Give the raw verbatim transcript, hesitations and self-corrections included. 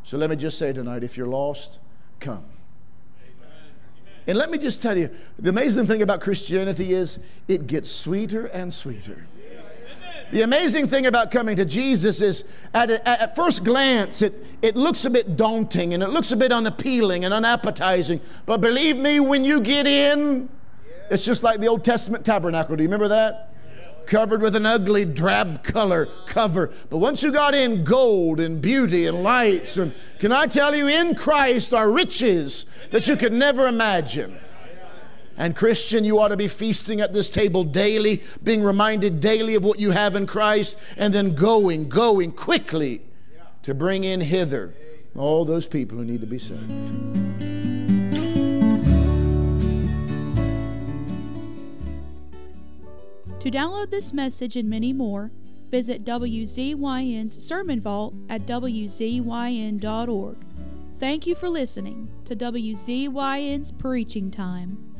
So let me just say tonight, if you're lost, come. And let me just tell you, the amazing thing about Christianity is it gets sweeter and sweeter. The amazing thing about coming to Jesus is at, a, at first glance, it, it looks a bit daunting and it looks a bit unappealing and unappetizing. But believe me, when you get in, it's just like the Old Testament tabernacle. Do you remember that? Covered with an ugly drab color cover. But once you got in, gold and beauty and lights. And can I tell you, in Christ are riches that you could never imagine. And Christian, you ought to be feasting at this table daily, being reminded daily of what you have in Christ, and then going, going quickly to bring in hither all those people who need to be saved. To download this message and many more, visit W Z Y N's Sermon Vault at W Z Y N dot org. Thank you for listening to W Z Y N's Preaching Time.